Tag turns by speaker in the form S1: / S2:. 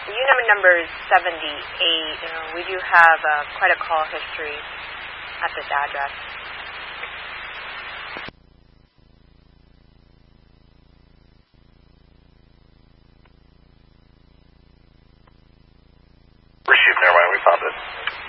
S1: unit number is 78. We do have quite a call history at this address.
S2: Received, never mind, we found it.